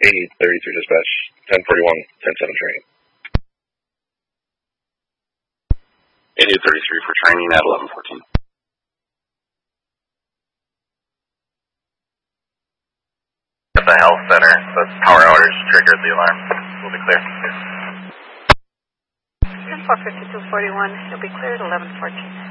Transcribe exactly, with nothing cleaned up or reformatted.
eighty thirty-three dispatch, ten forty-one, ten seven training. eighty thirty-three for training at eleven fourteen. At the health center, the power outage triggered the alarm. We'll be clear. ten four fifty-two forty-one, you'll be cleared eleven fourteen.